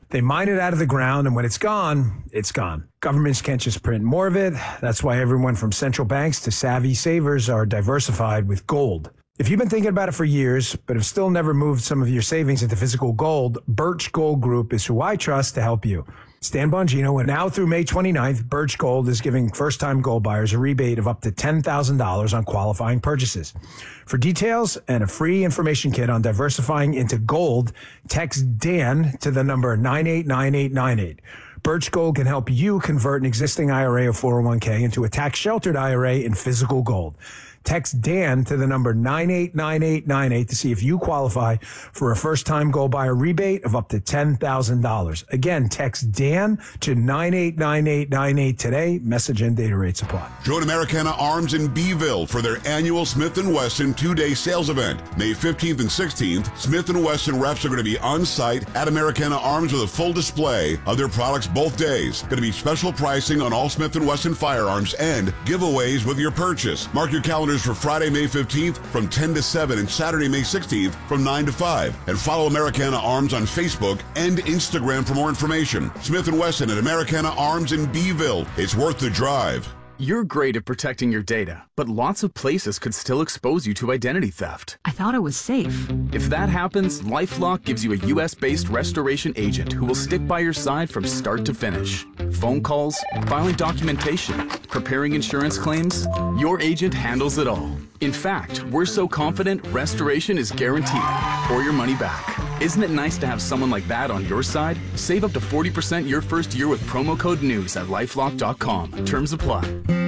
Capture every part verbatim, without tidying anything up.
They mine it out of the ground, and when it's gone, it's gone. Governments can't just print more of it. That's why everyone from central banks to savvy savers are diversified with gold. If you've been thinking about it for years, but have still never moved some of your savings into physical gold, Birch Gold Group is who I trust to help you. Stan Bongino, and now through May twenty-ninth, Birch Gold is giving first-time gold buyers a rebate of up to ten thousand dollars on qualifying purchases. For details and a free information kit on diversifying into gold, text Dan to the number nine eight nine eight nine eight. Birch Gold can help you convert an existing I R A or four oh one k into a tax-sheltered I R A in physical gold. Text Dan to the number nine eight nine eight nine eight to see if you qualify for a first-time gold buyer rebate of up to ten thousand dollars. Again, text Dan to nine eight nine eight nine eight today. Message and data rates apply. Join Americana Arms in Beeville for their annual Smith and Wesson two-day sales event. May fifteenth and sixteenth, Smith and Wesson reps are going to be on site at Americana Arms with a full display of their products both days. Going to be special pricing on all Smith and Wesson firearms and giveaways with your purchase. Mark your calendars for Friday, May fifteenth from ten to seven and Saturday, May sixteenth from nine to five. And follow Americana Arms on Facebook and Instagram for more information. Smith and Wesson at Americana Arms in Beeville. It's worth the drive. You're great at protecting your data, but lots of places could still expose you to identity theft. I thought it was safe. If that happens, LifeLock gives you a U S-based restoration agent who will stick by your side from start to finish. Phone calls, filing documentation, preparing insurance claims, your agent handles it all. In fact, we're so confident restoration is guaranteed or your money back. Isn't it nice to have someone like that on your side? Save up to forty percent your first year with promo code NEWS at lifelock dot com. Terms apply.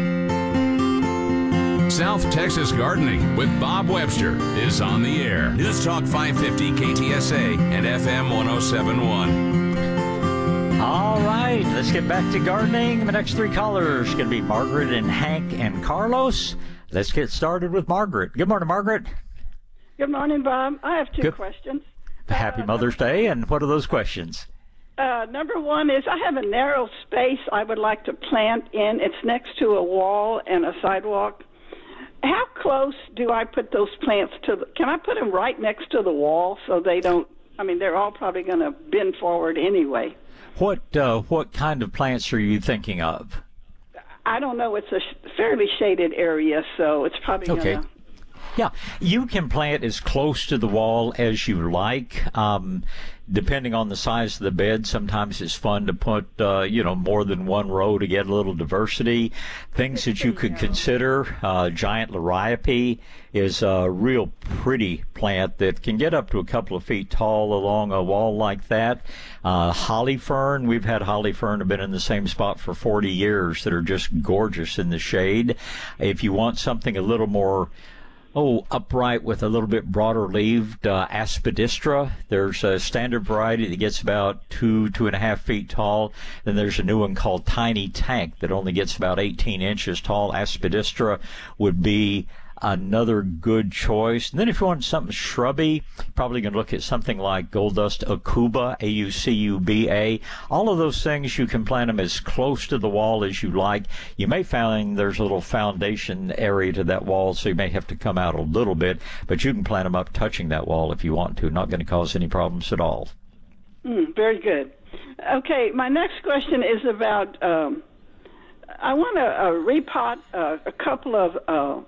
South Texas Gardening with Bob Webster is on the air. News Talk five fifty K T S A and F M one oh seven point one. All right, let's get back to gardening. The next three callers are going to be Margaret and Hank and Carlos. Let's get started with Margaret. Good morning, Margaret. Good morning, Bob. I have two Good. questions. Happy uh, Mother's Day, and what are those questions? Uh, number one is I have a narrow space I would like to plant in. It's next to a wall and a sidewalk. How close do I put those plants to the, can I put them right next to the wall so they don't, I mean, they're all probably going to bend forward anyway. What uh, what kind of plants are you thinking of? I don't know. It's a fairly shaded area, so it's probably okay. going to. Yeah, you can plant as close to the wall as you like. Um, depending on the size of the bed, sometimes it's fun to put, uh, you know, more than one row to get a little diversity. Things that you could consider, uh, giant liriope is a real pretty plant that can get up to a couple of feet tall along a wall like that. Uh, holly fern, we've had holly fern have been in the same spot for forty years that are just gorgeous in the shade. If you want something a little more Oh, upright with a little bit broader leaved uh, aspidistra. There's a standard variety that gets about two, two and a half feet tall. Then there's a new one called Tiny Tank that only gets about eighteen inches tall. Aspidistra would be another good choice. And then if you want something shrubby, probably going to look at something like Gold Dust Aucuba, A U C U B A. All of those things, you can plant them as close to the wall as you like. You may find there's a little foundation area to that wall, so you may have to come out a little bit, but you can plant them up touching that wall if you want to. Not going to cause any problems at all. Mm, very good. Okay, my next question is about, um, I want to uh, repot uh, a couple of uh,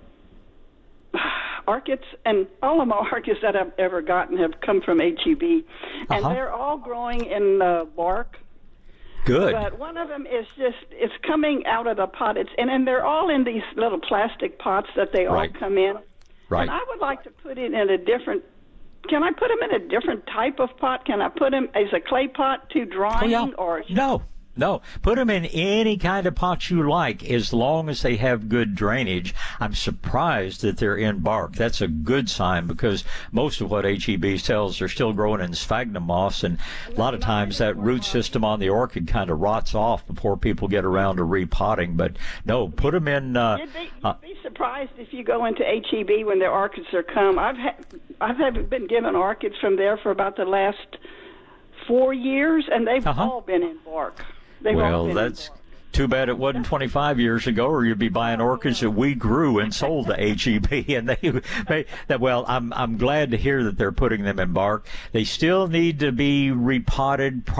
orchids, and all of my orchids that I've ever gotten have come from H E B, and uh-huh. they're all growing in uh, bark. Good. But one of them is just, it's coming out of the pot. It's, and then they're all in these little plastic pots that they right. all come in. Right. And I would like to put it in a different, can I put them in a different type of pot? Can I put them as a clay pot to drying? Oh, yeah. or No. No, put them in any kind of pot you like as long as they have good drainage. I'm surprised that they're in bark. That's a good sign because most of what H E B sells are still growing in sphagnum moss, and a lot of times that root system on the orchid kind of rots off before people get around to repotting. But no, put them in. Uh, You'd be, uh, you'd be surprised if you go into H E B when their orchids are come. I've ha- I've had, been given orchids from there for about the last four years, and they've uh-huh. all been in bark. They've well, that's too bad it wasn't twenty-five years ago, or you'd be buying orchids that we grew and sold to H E B. And they, they that well, I'm I'm glad to hear that they're putting them in bark. They still need to be repotted.